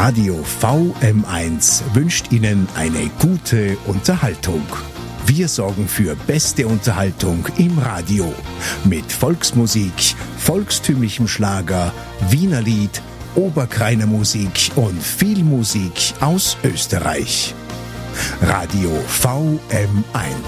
Radio VM1 wünscht Ihnen eine gute Unterhaltung. Wir sorgen für beste Unterhaltung im Radio mit Volksmusik, volkstümlichem Schlager, Wienerlied, Oberkrainer Musik und viel Musik aus Österreich. Radio VM1.